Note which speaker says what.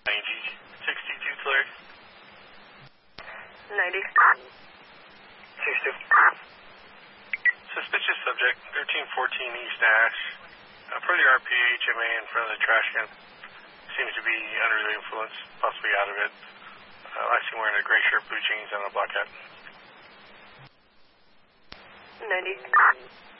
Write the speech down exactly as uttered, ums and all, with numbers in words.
Speaker 1: ninety, sixty-two clear.
Speaker 2: ninety.
Speaker 3: sixty-two.
Speaker 1: Suspicious subject, thirteen fourteen East Ash. Uh, per the R P H M A in front of the trash can. Seems to be under the influence, possibly out of it. Uh, I see him wearing a gray shirt, blue jeans, and a black hat.
Speaker 2: ninety.